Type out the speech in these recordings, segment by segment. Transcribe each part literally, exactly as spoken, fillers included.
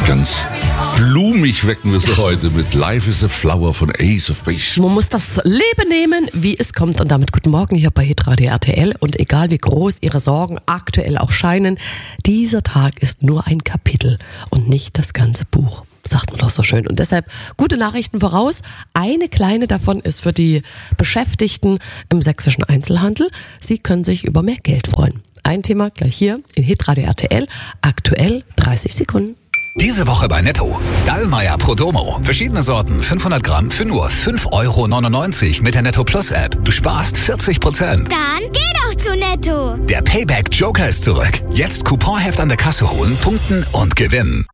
Ganz blumig wecken wir sie heute mit Life is a Flower von Ace of Base. Man muss das Leben nehmen, wie es kommt. Und damit guten Morgen hier bei Hitradio R T L. Und egal wie groß Ihre Sorgen aktuell auch scheinen, dieser Tag ist nur ein Kapitel und nicht das ganze Buch. Sagt man doch so schön. Und deshalb gute Nachrichten voraus. Eine kleine davon ist für die Beschäftigten im sächsischen Einzelhandel. Sie können sich über mehr Geld freuen. Ein Thema gleich hier in Hitradio R T L. Aktuell dreißig Sekunden. Diese Woche bei Netto. Dallmayr Prodomo. Verschiedene Sorten, fünfhundert Gramm für nur fünf Euro neunundneunzig mit der Netto Plus App. Du sparst vierzig Prozent. Dann geh doch zu Netto. Der Payback Joker ist zurück. Jetzt Couponheft an der Kasse holen, punkten und gewinnen.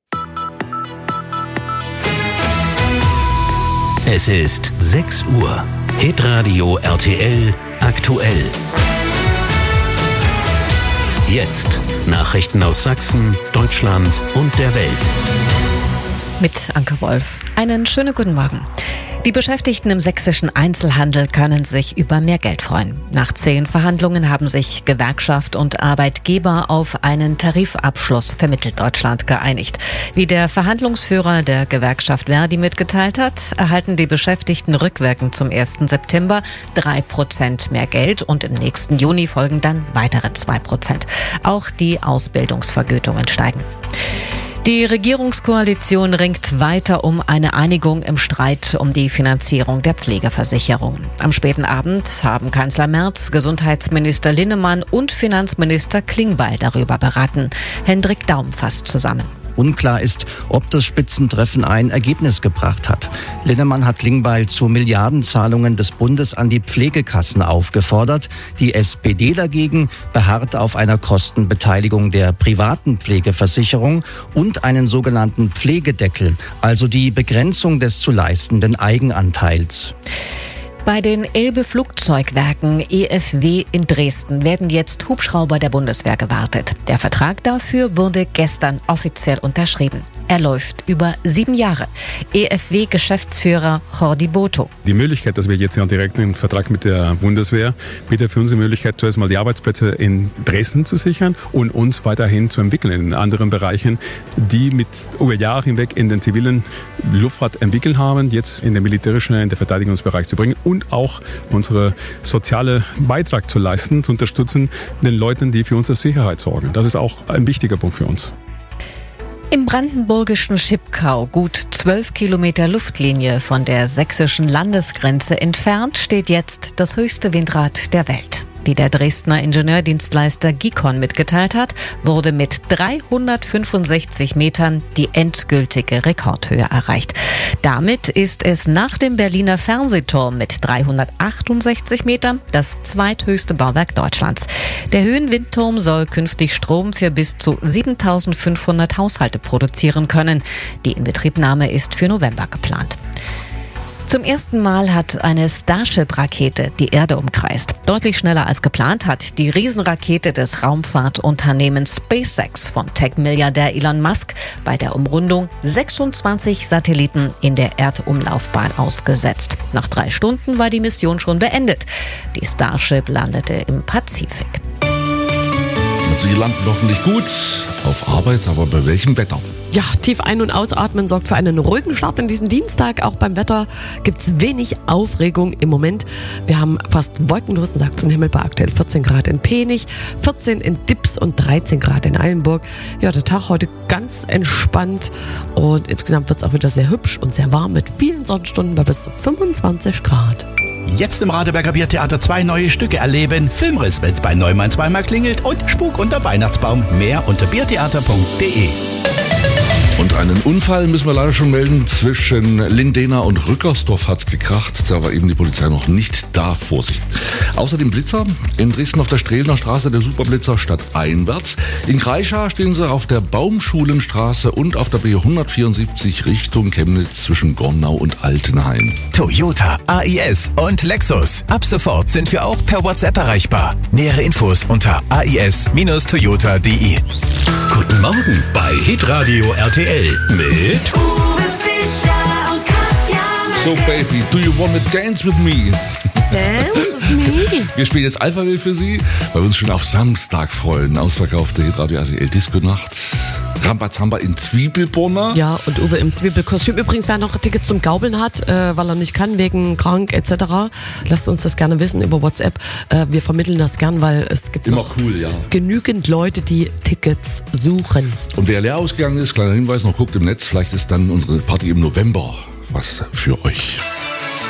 Es ist sechs Uhr. Hitradio R T L aktuell. Jetzt Nachrichten aus Sachsen, Deutschland und der Welt. Mit Anke Wolf. Einen schönen guten Morgen. Die Beschäftigten im sächsischen Einzelhandel können sich über mehr Geld freuen. Nach zehn Verhandlungen haben sich Gewerkschaft und Arbeitgeber auf einen Tarifabschluss für Mitteldeutschland geeinigt. Wie der Verhandlungsführer der Gewerkschaft Verdi mitgeteilt hat, erhalten die Beschäftigten rückwirkend zum ersten September drei Prozent mehr Geld und im nächsten Juni folgen dann weitere zwei Prozent. Auch die Ausbildungsvergütungen steigen. Die Regierungskoalition ringt weiter um eine Einigung im Streit um die Finanzierung der Pflegeversicherung. Am späten Abend haben Kanzler Merz, Gesundheitsminister Linnemann und Finanzminister Klingbeil darüber beraten. Hendrik Daum fasst zusammen. Unklar ist, ob das Spitzentreffen ein Ergebnis gebracht hat. Linnemann hat Klingbeil zu Milliardenzahlungen des Bundes an die Pflegekassen aufgefordert. Die S P D dagegen beharrt auf einer Kostenbeteiligung der privaten Pflegeversicherung und einen sogenannten Pflegedeckel, also die Begrenzung des zu leistenden Eigenanteils. Bei den Elbe-Flugzeugwerken E F W in Dresden werden jetzt Hubschrauber der Bundeswehr gewartet. Der Vertrag dafür wurde gestern offiziell unterschrieben. Er läuft über sieben Jahre. E F W-Geschäftsführer Jordi Boto. Die Möglichkeit, dass wir jetzt ja direkt einen Vertrag mit der Bundeswehr, bietet für uns die Möglichkeit, zuerst mal die Arbeitsplätze in Dresden zu sichern und uns weiterhin zu entwickeln in anderen Bereichen, die mit über Jahre hinweg in den zivilen Luftfahrt entwickelt haben, jetzt in den militärischen, in den Verteidigungsbereich zu bringen und auch unsere soziale Beitrag zu leisten, zu unterstützen, den Leuten, die für unsere Sicherheit sorgen. Das ist auch ein wichtiger Punkt für uns. Im brandenburgischen Schipkau, gut zwölf Kilometer Luftlinie von der sächsischen Landesgrenze entfernt, steht jetzt das höchste Windrad der Welt. Wie der Dresdner Ingenieurdienstleister Gikon mitgeteilt hat, wurde mit dreihundertfünfundsechzig Metern die endgültige Rekordhöhe erreicht. Damit ist es nach dem Berliner Fernsehturm mit dreihundertachtundsechzig Metern das zweithöchste Bauwerk Deutschlands. Der Höhenwindturm soll künftig Strom für bis zu siebentausendfünfhundert Haushalte produzieren können. Die Inbetriebnahme ist für November geplant. Zum ersten Mal hat eine Starship-Rakete die Erde umkreist. Deutlich schneller als geplant hat die Riesenrakete des Raumfahrtunternehmens SpaceX von Tech-Milliardär Elon Musk bei der Umrundung sechsundzwanzig Satelliten in der Erdumlaufbahn ausgesetzt. Nach drei Stunden war die Mission schon beendet. Die Starship landete im Pazifik. Sie landen hoffentlich gut auf Arbeit, aber bei welchem Wetter? Ja, tief ein- und ausatmen sorgt für einen ruhigen Start in diesen Dienstag. Auch beim Wetter gibt's wenig Aufregung im Moment. Wir haben fast wolkenlosen Sachsenhimmel bei aktuell vierzehn Grad in Penich, vierzehn in Dips und dreizehn Grad in Eilenburg. Ja, der Tag heute ganz entspannt und insgesamt wird's auch wieder sehr hübsch und sehr warm mit vielen Sonnenstunden bei bis zu fünfundzwanzig Grad. Jetzt im Radeberger Biertheater zwei neue Stücke erleben. Filmriss, wenn's bei Neumann zweimal klingelt und Spuk unter Weihnachtsbaum. Mehr unter biertheater punkt de. Und einen Unfall müssen wir leider schon melden. Zwischen Lindena und Rückersdorf hat's gekracht. Da war eben die Polizei noch nicht da. Vorsicht. Außerdem Blitzer. In Dresden auf der Strehlener Straße der Superblitzer stadteinwärts. In Kreischa stehen sie auf der Baumschulenstraße und auf der B hundertvierundsiebzig Richtung Chemnitz zwischen Gornau und Altenheim. Toyota, A I S und Lexus. Ab sofort sind wir auch per WhatsApp erreichbar. Nähere Infos unter a i s Bindestrich toyota punkt de. Guten Morgen bei Hitradio R T L mit Uwe Fischer und Katja. So Baby, do you wanna dance with me? Wir spielen jetzt Alphaville für Sie, weil wir uns schon auf Samstag freuen. Ausverkaufte Hitradio R T L Disco Nacht. Rambazamba in Zwiebelburner. Ja, und Uwe im Zwiebelkostüm. Übrigens, wer noch Tickets zum Gaubeln hat, äh, weil er nicht kann, wegen krank et cetera, lasst uns das gerne wissen über WhatsApp. Äh, wir vermitteln das gern, weil es gibt Immer noch cool, ja. genügend Leute, die Tickets suchen. Und wer leer ausgegangen ist, kleiner Hinweis, noch guckt im Netz, vielleicht ist dann unsere Party im November was für euch.